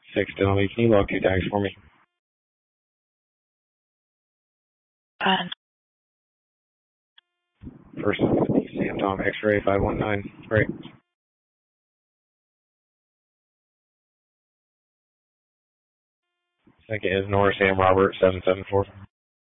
6 Dillon, can you log 2 tags for me? First one would be Sam Tom X-Ray 519. Right. Second is Nora Sam Robert 774.